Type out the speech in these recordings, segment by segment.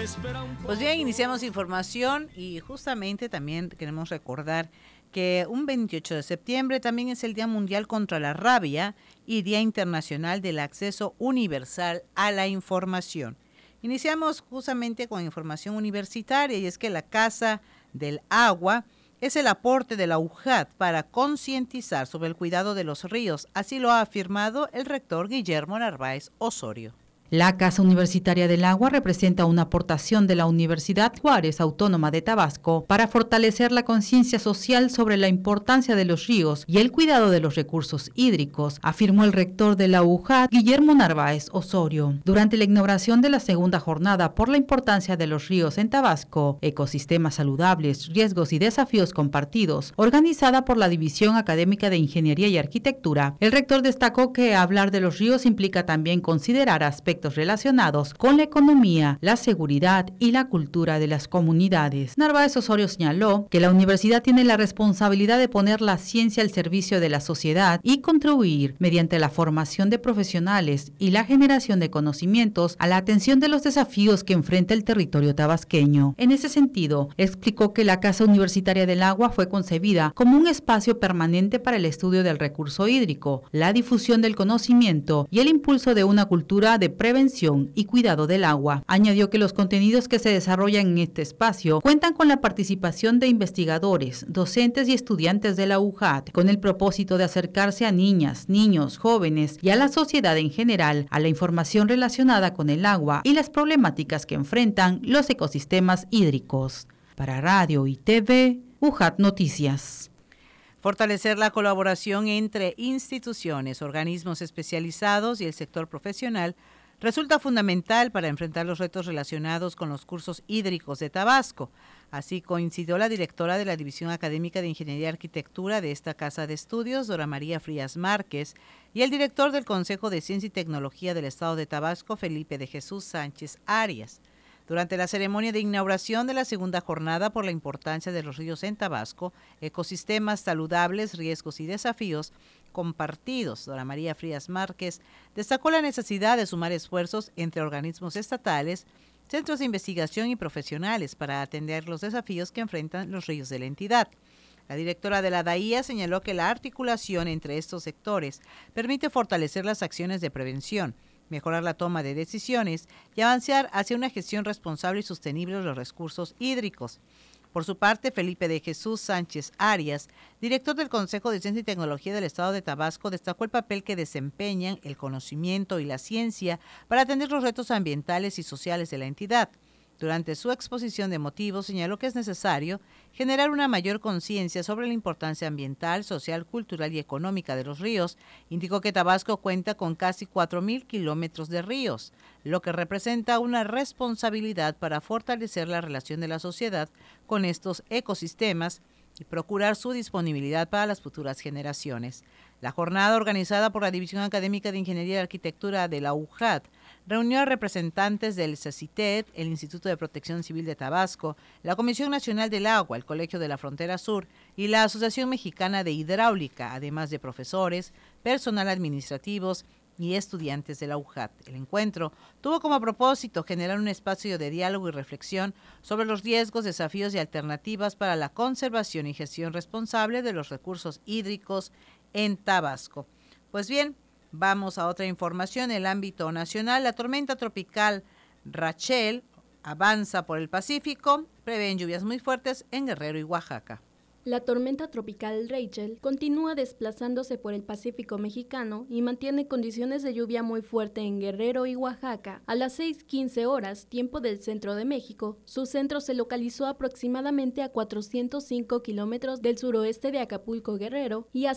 Pues bien, iniciamos información y justamente también queremos recordar que un 28 de septiembre también es el Día Mundial contra la Rabia y Día Internacional del Acceso Universal a la Información. Iniciamos justamente con información universitaria y es que la Casa del Agua es el aporte de la UJAT para concientizar sobre el cuidado de los ríos, así lo ha afirmado el rector Guillermo Narváez Osorio. La Casa Universitaria del Agua representa una aportación de la Universidad Juárez Autónoma de Tabasco para fortalecer la conciencia social sobre la importancia de los ríos y el cuidado de los recursos hídricos, afirmó el rector de la UJAT, Guillermo Narváez Osorio. Durante la inauguración de la segunda jornada por la importancia de los ríos en Tabasco, ecosistemas saludables, riesgos y desafíos compartidos, organizada por la División Académica de Ingeniería y Arquitectura, el rector destacó que hablar de los ríos implica también considerar aspectos relacionados con la economía, la seguridad y la cultura de las comunidades. Narváez Osorio señaló que la universidad tiene la responsabilidad de poner la ciencia al servicio de la sociedad y contribuir mediante la formación de profesionales y la generación de conocimientos a la atención de los desafíos que enfrenta el territorio tabasqueño. En ese sentido, explicó que la Casa Universitaria del Agua fue concebida como un espacio permanente para el estudio del recurso hídrico, la difusión del conocimiento y el impulso de una cultura de prevención y cuidado del agua. Añadió que los contenidos que se desarrollan en este espacio cuentan con la participación de investigadores, docentes y estudiantes de la UJAT, con el propósito de acercarse a niñas, niños, jóvenes y a la sociedad en general a la información relacionada con el agua y las problemáticas que enfrentan los ecosistemas hídricos. Para Radio y TV, UJAT Noticias. Fortalecer la colaboración entre instituciones, organismos especializados y el sector profesional resulta fundamental para enfrentar los retos relacionados con los cursos hídricos de Tabasco. Así coincidió la directora de la División Académica de Ingeniería y Arquitectura de esta Casa de Estudios, Dora María Frías Márquez, y el director del Consejo de Ciencia y Tecnología del Estado de Tabasco, Felipe de Jesús Sánchez Arias. Durante la ceremonia de inauguración de la segunda jornada por la importancia de los ríos en Tabasco, ecosistemas saludables, riesgos y desafíos compartidos, Dora María Frías Márquez destacó la necesidad de sumar esfuerzos entre organismos estatales, centros de investigación y profesionales para atender los desafíos que enfrentan los ríos de la entidad. La directora de la DAIA señaló que la articulación entre estos sectores permite fortalecer las acciones de prevención, mejorar la toma de decisiones y avanzar hacia una gestión responsable y sostenible de los recursos hídricos. Por su parte, Felipe de Jesús Sánchez Arias, director del Consejo de Ciencia y Tecnología del Estado de Tabasco, destacó el papel que desempeñan el conocimiento y la ciencia para atender los retos ambientales y sociales de la entidad. Durante su exposición de motivos, señaló que es necesario generar una mayor conciencia sobre la importancia ambiental, social, cultural y económica de los ríos. Indicó que Tabasco cuenta con casi 4.000 kilómetros de ríos, lo que representa una responsabilidad para fortalecer la relación de la sociedad con estos ecosistemas y procurar su disponibilidad para las futuras generaciones. La jornada, organizada por la División Académica de Ingeniería y Arquitectura de la UJAT, reunió a representantes del CECITED, el Instituto de Protección Civil de Tabasco, la Comisión Nacional del Agua, el Colegio de la Frontera Sur y la Asociación Mexicana de Hidráulica, además de profesores, personal administrativos y estudiantes de la UJAT. El encuentro tuvo como propósito generar un espacio de diálogo y reflexión sobre los riesgos, desafíos y alternativas para la conservación y gestión responsable de los recursos hídricos en Tabasco. Pues bien, vamos a otra información. En el ámbito nacional, la tormenta tropical Rachel avanza por el Pacífico, prevén lluvias muy fuertes en Guerrero y Oaxaca. La tormenta tropical Rachel continúa desplazándose por el Pacífico mexicano y mantiene condiciones de lluvia muy fuerte en Guerrero y Oaxaca. A las 6:15 horas, tiempo del centro de México, su centro se localizó aproximadamente a 405 kilómetros del suroeste de Acapulco, Guerrero, y a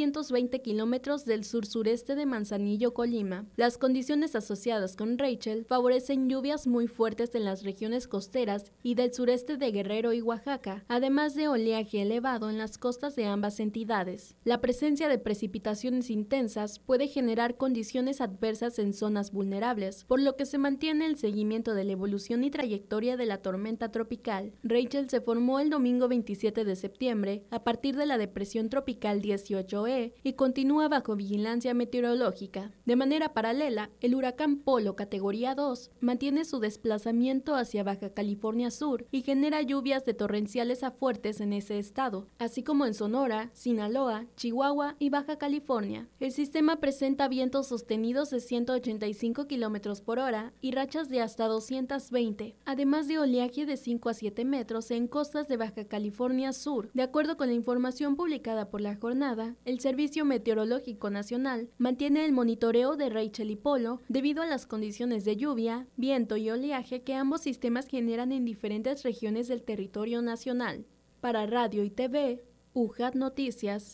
720 kilómetros del sur-sureste de Manzanillo, Colima. Las condiciones asociadas con Rachel favorecen lluvias muy fuertes en las regiones costeras y del sureste de Guerrero y Oaxaca, además de oleaje elevado elevado en las costas de ambas entidades. La presencia de precipitaciones intensas puede generar condiciones adversas en zonas vulnerables, por lo que se mantiene el seguimiento de la evolución y trayectoria de la tormenta tropical. Rachel se formó el domingo 27 de septiembre a partir de la depresión tropical 18E y continúa bajo vigilancia meteorológica. De manera paralela, el huracán Polo categoría 2 mantiene su desplazamiento hacia Baja California Sur y genera lluvias de torrenciales a fuertes en ese estado, así como en Sonora, Sinaloa, Chihuahua y Baja California. El sistema presenta vientos sostenidos de 185 km por hora y rachas de hasta 220, además de oleaje de 5 a 7 metros en costas de Baja California Sur. De acuerdo con la información publicada por la jornada, el Servicio Meteorológico Nacional mantiene el monitoreo de Rachel y Polo debido a las condiciones de lluvia, viento y oleaje que ambos sistemas generan en diferentes regiones del territorio nacional. Para Radio y TV, UJAT Noticias.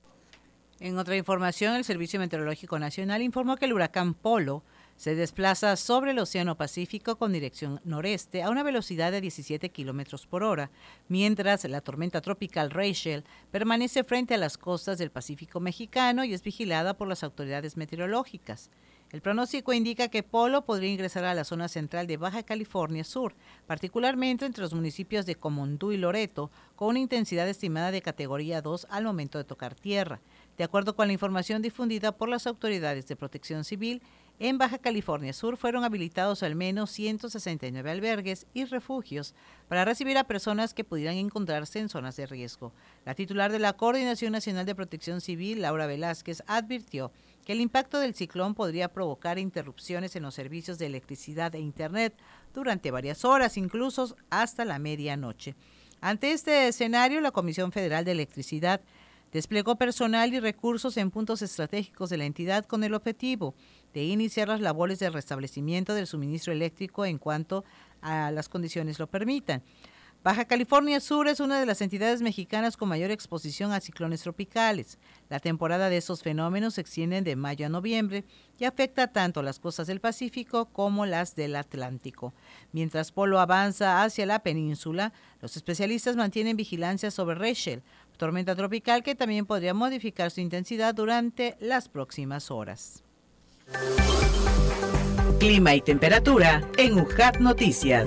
En otra información, el Servicio Meteorológico Nacional informó que el huracán Polo se desplaza sobre el Océano Pacífico con dirección noreste a una velocidad de 17 kilómetros por hora, mientras la tormenta tropical Rachel permanece frente a las costas del Pacífico mexicano y es vigilada por las autoridades meteorológicas. El pronóstico indica que Polo podría ingresar a la zona central de Baja California Sur, particularmente entre los municipios de Comondú y Loreto, con una intensidad estimada de categoría 2 al momento de tocar tierra. De acuerdo con la información difundida por las autoridades de protección civil, en Baja California Sur fueron habilitados al menos 169 albergues y refugios para recibir a personas que pudieran encontrarse en zonas de riesgo. La titular de la Coordinación Nacional de Protección Civil, Laura Velázquez, advirtió que el impacto del ciclón podría provocar interrupciones en los servicios de electricidad e internet durante varias horas, incluso hasta la medianoche. Ante este escenario, la Comisión Federal de Electricidad desplegó personal y recursos en puntos estratégicos de la entidad con el objetivo de iniciar las labores de restablecimiento del suministro eléctrico en cuanto a las condiciones lo permitan. Baja California Sur es una de las entidades mexicanas con mayor exposición a ciclones tropicales. La temporada de estos fenómenos se extiende de mayo a noviembre y afecta tanto las costas del Pacífico como las del Atlántico. Mientras Polo avanza hacia la península, los especialistas mantienen vigilancia sobre Rachel, tormenta tropical que también podría modificar su intensidad durante las próximas horas. Clima y temperatura en UJAT Noticias.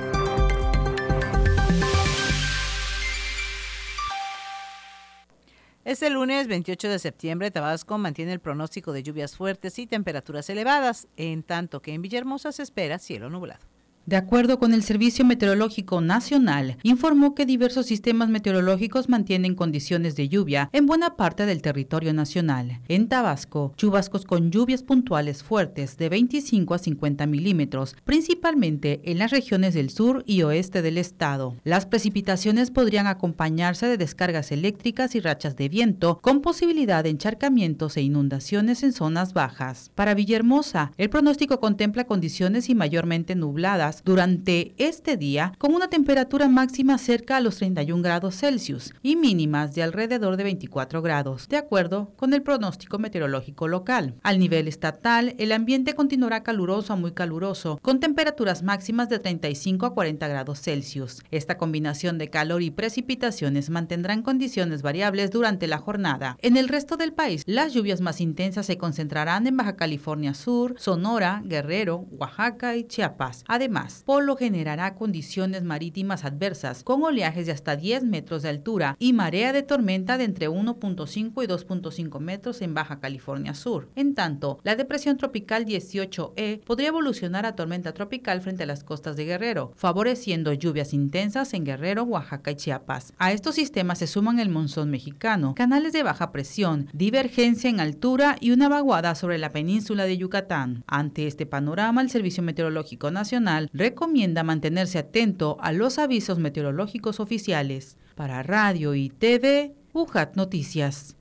Este lunes 28 de septiembre, Tabasco mantiene el pronóstico de lluvias fuertes y temperaturas elevadas, en tanto que en Villahermosa se espera cielo nublado. De acuerdo con el Servicio Meteorológico Nacional, informó que diversos sistemas meteorológicos mantienen condiciones de lluvia en buena parte del territorio nacional. En Tabasco, chubascos con lluvias puntuales fuertes de 25 a 50 milímetros, principalmente en las regiones del sur y oeste del estado. Las precipitaciones podrían acompañarse de descargas eléctricas y rachas de viento, con posibilidad de encharcamientos e inundaciones en zonas bajas. Para Villahermosa, el pronóstico contempla condiciones y mayormente nubladas durante este día, con una temperatura máxima cerca a los 31 grados Celsius y mínimas de alrededor de 24 grados, de acuerdo con el pronóstico meteorológico local. Al nivel estatal, el ambiente continuará caluroso a muy caluroso, con temperaturas máximas de 35 a 40 grados Celsius. Esta combinación de calor y precipitaciones mantendrán condiciones variables durante la jornada. En el resto del país, las lluvias más intensas se concentrarán en Baja California Sur, Sonora, Guerrero, Oaxaca y Chiapas. Además, Polo generará condiciones marítimas adversas con oleajes de hasta 10 metros de altura y marea de tormenta de entre 1.5 y 2.5 metros en Baja California Sur. En tanto, la depresión tropical 18E podría evolucionar a tormenta tropical frente a las costas de Guerrero, favoreciendo lluvias intensas en Guerrero, Oaxaca y Chiapas. A estos sistemas se suman el monzón mexicano, canales de baja presión, divergencia en altura y una vaguada sobre la península de Yucatán. Ante este panorama, el Servicio Meteorológico Nacional recomienda mantenerse atento a los avisos meteorológicos oficiales. Para Radio y TV, UJAT Noticias.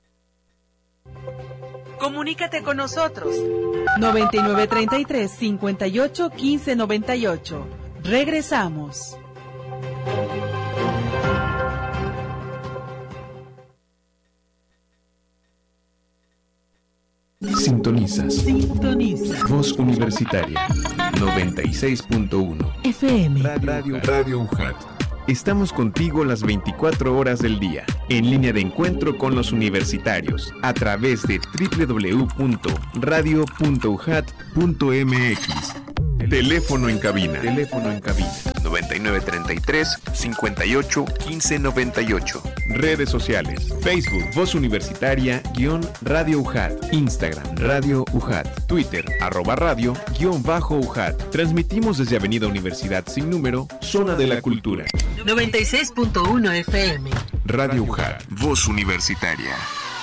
Comunícate con nosotros. 9933-581598. Regresamos. Sintonizas. Voz Universitaria 96.1 FM. Radio UJAT. Estamos contigo las 24 horas del día, en línea de encuentro con los universitarios, a través de www.radio.ujat.mx. Teléfono en cabina. 9933-581598. Redes sociales. Facebook, Voz Universitaria, _Radio UJAT. Instagram, Radio UJAT. Twitter, @radio, _UJAT. Transmitimos desde Avenida Universidad sin número, Zona de la Cultura. 96.1 FM. Radio UJAT, Voz Universitaria.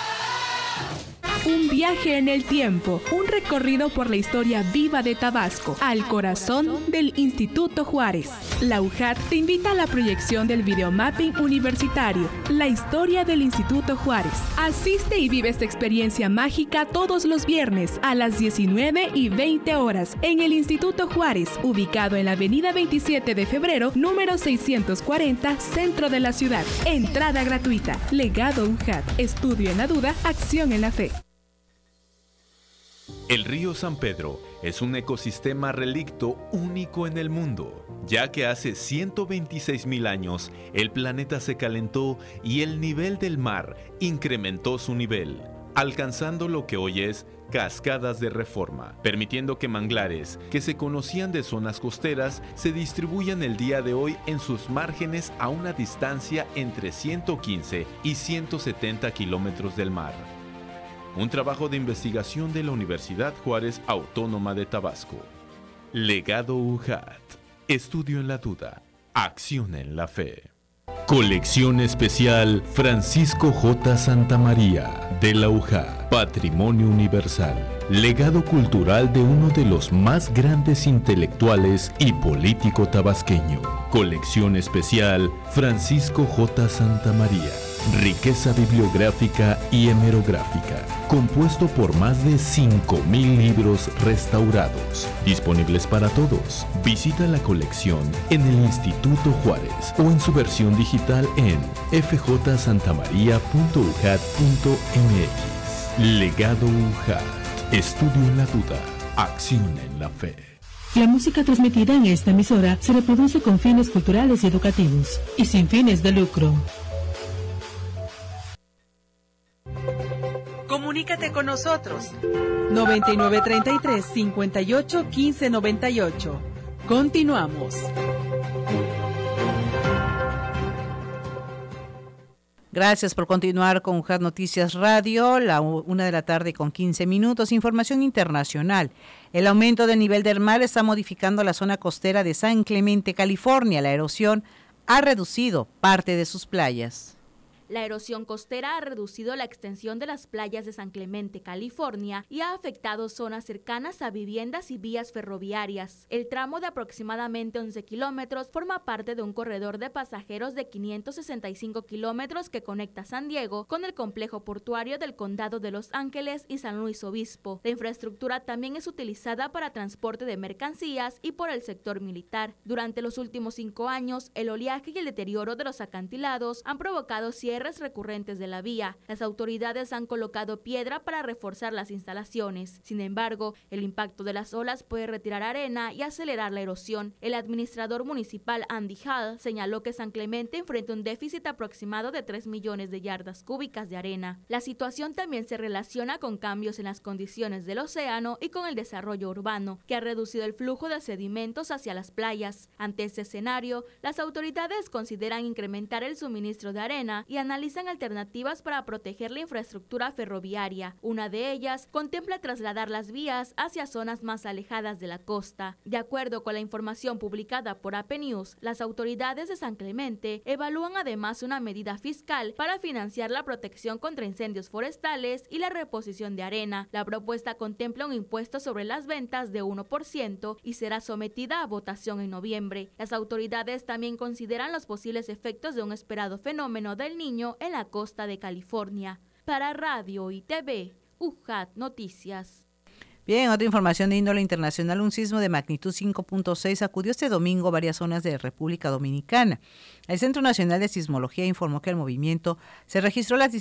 Un viaje en el tiempo, un recorrido por la historia viva de Tabasco, al corazón del Instituto Juárez. La UJAT te invita a la proyección del videomapping universitario, la historia del Instituto Juárez. Asiste y vive esta experiencia mágica todos los viernes a las 19:20 horas en el Instituto Juárez, ubicado en la avenida 27 de febrero, número 640, centro de la ciudad. Entrada gratuita. Legado UJAT. Estudio en la duda, acción en la fe. El río San Pedro es un ecosistema relicto único en el mundo, ya que hace 126.000 años el planeta se calentó y el nivel del mar incrementó su nivel, alcanzando lo que hoy es Cascadas de Reforma, permitiendo que manglares que se conocían de zonas costeras se distribuyan el día de hoy en sus márgenes a una distancia entre 115 y 170 kilómetros del mar. Un trabajo de investigación de la Universidad Juárez Autónoma de Tabasco. Legado UJAT. Estudio en la duda. Acción en la fe. Colección especial Francisco J. Santamaría de la UJAT. Patrimonio universal. Legado cultural de uno de los más grandes intelectuales y político tabasqueño. Colección especial Francisco J. Santamaría. Riqueza bibliográfica y hemerográfica, compuesto por más de 5.000 libros restaurados, disponibles para todos. Visita la colección en el Instituto Juárez o en su versión digital en fjsantamaria.ujat.mx. Legado UJAT. Estudio en la duda. Acción en la fe. La música transmitida en esta emisora se reproduce con fines culturales y educativos y sin fines de lucro. Comunícate con nosotros. 9933-581598. Continuamos. Gracias por continuar con UJAT Noticias Radio, 1:15 p.m. Información internacional. El aumento del nivel del mar está modificando la zona costera de San Clemente, California. La erosión ha reducido parte de sus playas. La erosión costera ha reducido la extensión de las playas de San Clemente, California, y ha afectado zonas cercanas a viviendas y vías ferroviarias. El tramo de aproximadamente 11 kilómetros forma parte de un corredor de pasajeros de 565 kilómetros que conecta San Diego con el complejo portuario del Condado de Los Ángeles y San Luis Obispo. La infraestructura también es utilizada para transporte de mercancías y por el sector militar. Durante los últimos 5 años, el oleaje y el deterioro de los acantilados han provocado cierres recurrentes de la vía. Las autoridades han colocado piedra para reforzar las instalaciones. Sin embargo, el impacto de las olas puede retirar arena y acelerar la erosión. El administrador municipal Andy Hall señaló que San Clemente enfrenta un déficit aproximado de 3 millones de yardas cúbicas de arena. La situación también se relaciona con cambios en las condiciones del océano y con el desarrollo urbano, que ha reducido el flujo de sedimentos hacia las playas. Ante este escenario, las autoridades consideran incrementar el suministro de arena y analizan alternativas para proteger la infraestructura ferroviaria. Una de ellas contempla trasladar las vías hacia zonas más alejadas de la costa. De acuerdo con la información publicada por AP News, las autoridades de San Clemente evalúan además una medida fiscal para financiar la protección contra incendios forestales y la reposición de arena. La propuesta contempla un impuesto sobre las ventas de 1% y será sometida a votación en noviembre. Las autoridades también consideran los posibles efectos de un esperado fenómeno del Niño en la costa de California. Para Radio y TV, UJAT Noticias. Bien, otra información de índole internacional, un sismo de magnitud 5.6 sacudió este domingo varias zonas de República Dominicana. El Centro Nacional de Sismología informó que el movimiento se registró a las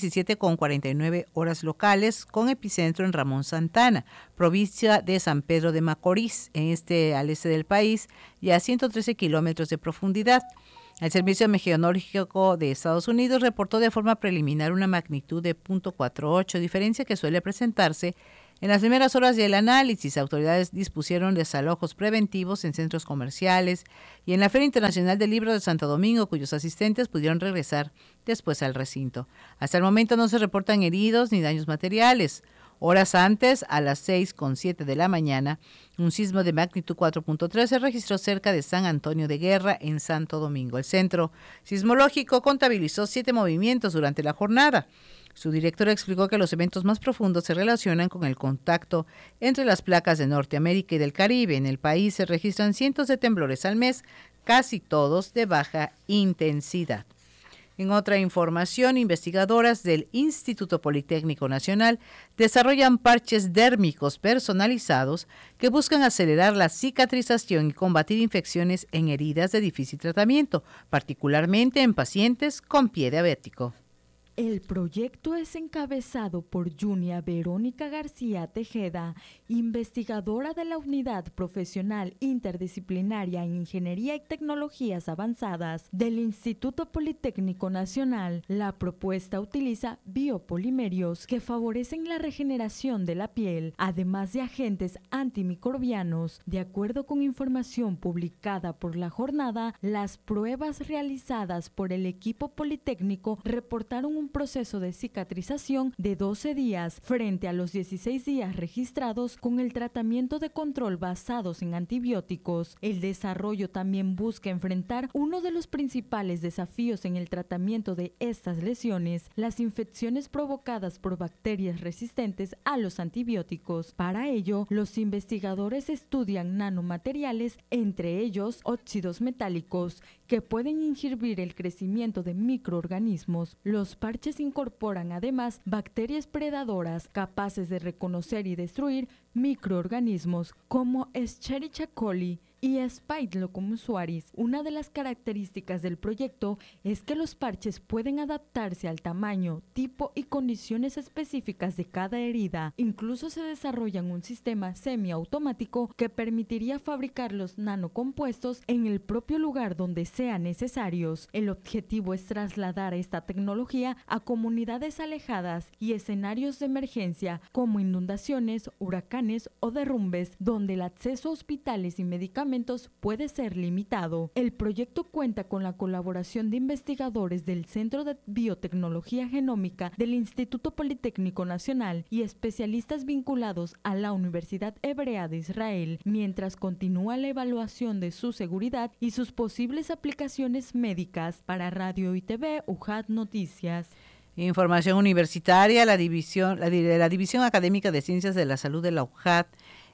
17:49 horas locales, con epicentro en Ramón Santana, provincia de San Pedro de Macorís, al este del país, y a 113 kilómetros de profundidad. El Servicio Meteorológico de Estados Unidos reportó de forma preliminar una magnitud de 0.48, diferencia que suele presentarse en las primeras horas del análisis. Autoridades dispusieron desalojos preventivos en centros comerciales y en la Feria Internacional del Libro de Santo Domingo, cuyos asistentes pudieron regresar después al recinto. Hasta el momento no se reportan heridos ni daños materiales. Horas antes, a las 6:07 de la mañana, un sismo de magnitud 4.3 se registró cerca de San Antonio de Guerra, en Santo Domingo. El Centro Sismológico contabilizó 7 movimientos durante la jornada. Su director explicó que los eventos más profundos se relacionan con el contacto entre las placas de Norteamérica y del Caribe. En el país se registran cientos de temblores al mes, casi todos de baja intensidad. En otra información, investigadoras del Instituto Politécnico Nacional desarrollan parches dérmicos personalizados que buscan acelerar la cicatrización y combatir infecciones en heridas de difícil tratamiento, particularmente en pacientes con pie diabético. El proyecto es encabezado por Junia Verónica García Tejeda, investigadora de la Unidad Profesional Interdisciplinaria en Ingeniería y Tecnologías Avanzadas del Instituto Politécnico Nacional. La propuesta utiliza biopolimerios que favorecen la regeneración de la piel, además de agentes antimicrobianos. De acuerdo con información publicada por La Jornada, las pruebas realizadas por el equipo politécnico reportaron un proceso de cicatrización de 12 días frente a los 16 días registrados con el tratamiento de control basados en antibióticos. El desarrollo también busca enfrentar uno de los principales desafíos en el tratamiento de estas lesiones, las infecciones provocadas por bacterias resistentes a los antibióticos. Para ello, los investigadores estudian nanomateriales, entre ellos óxidos metálicos, que pueden inhibir el crecimiento de microorganismos. Los parches incorporan además bacterias predadoras capaces de reconocer y destruir microorganismos como Escherichia coli y Staphylococcus. Una de las características del proyecto es que los parches pueden adaptarse al tamaño, tipo y condiciones específicas de cada herida. Incluso se desarrollan un sistema semiautomático que permitiría fabricar los nanocompuestos en el propio lugar donde sean necesarios. El objetivo es trasladar esta tecnología a comunidades alejadas y escenarios de emergencia como inundaciones, huracanes o derrumbes, donde el acceso a hospitales y medicamentos puede ser limitado. El proyecto cuenta con la colaboración de investigadores del Centro de Biotecnología Genómica del Instituto Politécnico Nacional y especialistas vinculados a la Universidad Hebrea de Israel, mientras continúa la evaluación de su seguridad y sus posibles aplicaciones médicas. Para Radio y TV, UJAT Noticias. Información universitaria, la División Académica de Ciencias de la Salud de la UJAT,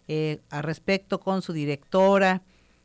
al respecto con su directora,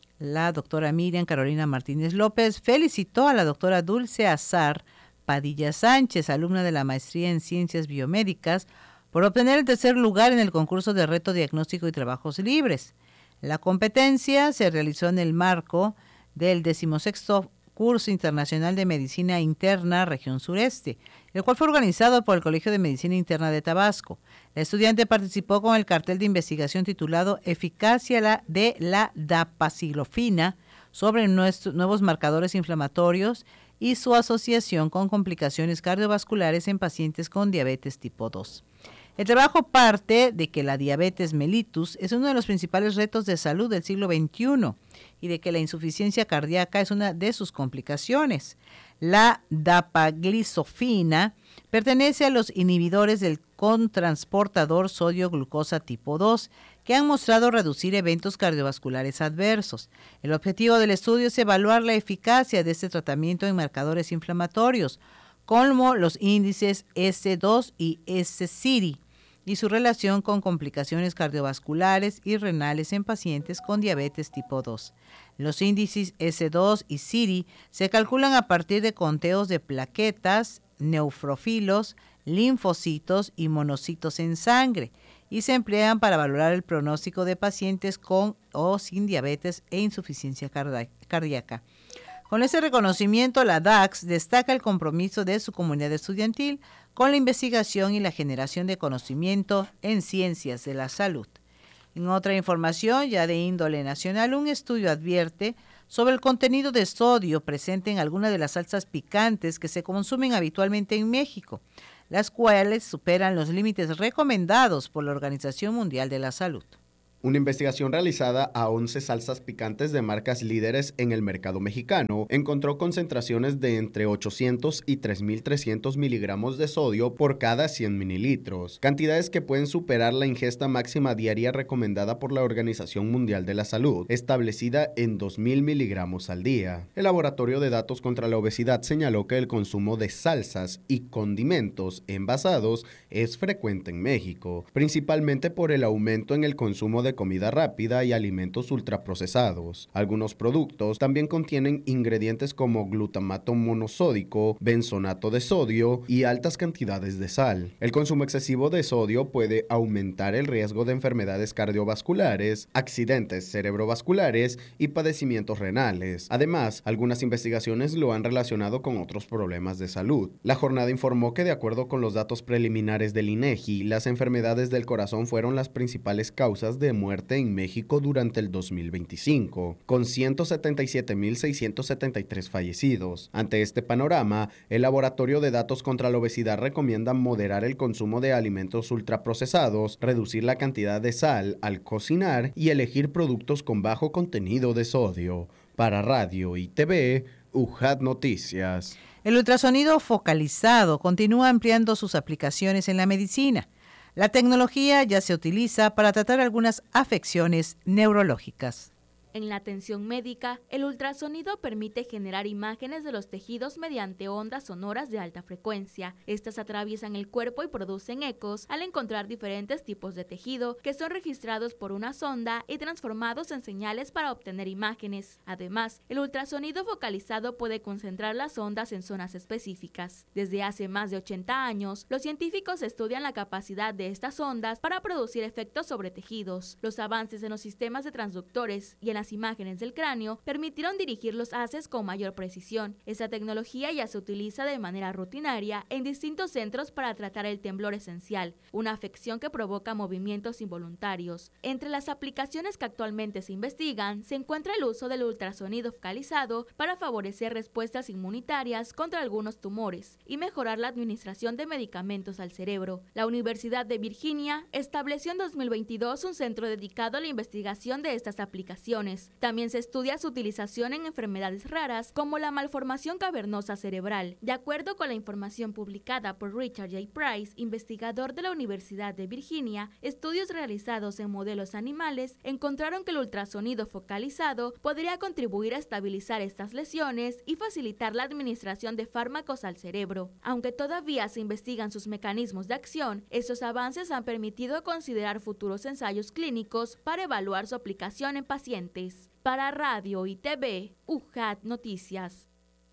la doctora Miriam Carolina Martínez López, felicitó a la doctora Dulce Azar Padilla Sánchez, alumna de la maestría en Ciencias Biomédicas, por obtener el tercer lugar en el concurso de reto diagnóstico y trabajos libres. La competencia se realizó en el marco del 16º Curso Internacional de Medicina Interna Región Sureste, el cual fue organizado por el Colegio de Medicina Interna de Tabasco. La estudiante participó con el cartel de investigación titulado Eficacia de la dapagliflozina sobre nuevos marcadores inflamatorios y su asociación con complicaciones cardiovasculares en pacientes con diabetes tipo 2. El trabajo parte de que la diabetes mellitus es uno de los principales retos de salud del siglo XXI y de que la insuficiencia cardíaca es una de sus complicaciones. La dapagliflozina pertenece a los inhibidores del cotransportador sodio-glucosa tipo 2, que han mostrado reducir eventos cardiovasculares adversos. El objetivo del estudio es evaluar la eficacia de este tratamiento en marcadores inflamatorios, como los índices S2 y S-CIRI, y su relación con complicaciones cardiovasculares y renales en pacientes con diabetes tipo 2. Los índices S2 y CIRI se calculan a partir de conteos de plaquetas, neutrófilos, linfocitos y monocitos en sangre, y se emplean para valorar el pronóstico de pacientes con o sin diabetes e insuficiencia cardíaca. Con ese reconocimiento, la DACS destaca el compromiso de su comunidad estudiantil con la investigación y la generación de conocimiento en ciencias de la salud. En otra información, ya de índole nacional, un estudio advierte sobre el contenido de sodio presente en algunas de las salsas picantes que se consumen habitualmente en México, las cuales superan los límites recomendados por la Organización Mundial de la Salud. Una investigación realizada a 11 salsas picantes de marcas líderes en el mercado mexicano encontró concentraciones de entre 800 y 3.300 miligramos de sodio por cada 100 mililitros, cantidades que pueden superar la ingesta máxima diaria recomendada por la Organización Mundial de la Salud, establecida en 2.000 miligramos al día. El Laboratorio de Datos contra la Obesidad señaló que el consumo de salsas y condimentos envasados es frecuente en México, principalmente por el aumento en el consumo de comida rápida y alimentos ultraprocesados. Algunos productos también contienen ingredientes como glutamato monosódico, benzonato de sodio y altas cantidades de sal. El consumo excesivo de sodio puede aumentar el riesgo de enfermedades cardiovasculares, accidentes cerebrovasculares y padecimientos renales. Además, algunas investigaciones lo han relacionado con otros problemas de salud. La jornada informó que, de acuerdo con los datos preliminares del INEGI, las enfermedades del corazón fueron las principales causas de muerte en México durante el 2025, con 177.673 fallecidos. Ante este panorama, el Laboratorio de Datos contra la Obesidad recomienda moderar el consumo de alimentos ultraprocesados, reducir la cantidad de sal al cocinar y elegir productos con bajo contenido de sodio. Para Radio y TV, UJAT Noticias. El ultrasonido focalizado continúa ampliando sus aplicaciones en la medicina. La tecnología ya se utiliza para tratar algunas afecciones neurológicas. En la atención médica, el ultrasonido permite generar imágenes de los tejidos mediante ondas sonoras de alta frecuencia. Estas atraviesan el cuerpo y producen ecos al encontrar diferentes tipos de tejido que son registrados por una sonda y transformados en señales para obtener imágenes. Además, el ultrasonido focalizado puede concentrar las ondas en zonas específicas. Desde hace más de 80 años, los científicos estudian la capacidad de estas ondas para producir efectos sobre tejidos. Los avances en los sistemas de transductores y en las imágenes del cráneo permitieron dirigir los haces con mayor precisión. Esta tecnología ya se utiliza de manera rutinaria en distintos centros para tratar el temblor esencial, una afección que provoca movimientos involuntarios. Entre las aplicaciones que actualmente se investigan se encuentra el uso del ultrasonido focalizado para favorecer respuestas inmunitarias contra algunos tumores y mejorar la administración de medicamentos al cerebro. La Universidad de Virginia estableció en 2022 un centro dedicado a la investigación de estas aplicaciones. También se estudia su utilización en enfermedades raras como la malformación cavernosa cerebral. De acuerdo con la información publicada por Richard J. Price, investigador de la Universidad de Virginia, estudios realizados en modelos animales encontraron que el ultrasonido focalizado podría contribuir a estabilizar estas lesiones y facilitar la administración de fármacos al cerebro. Aunque todavía se investigan sus mecanismos de acción, estos avances han permitido considerar futuros ensayos clínicos para evaluar su aplicación en pacientes. Para Radio y TV, UJAT Noticias.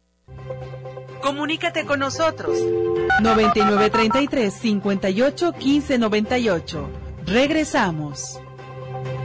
Comunícate con nosotros. 9933 58 15 98. Regresamos.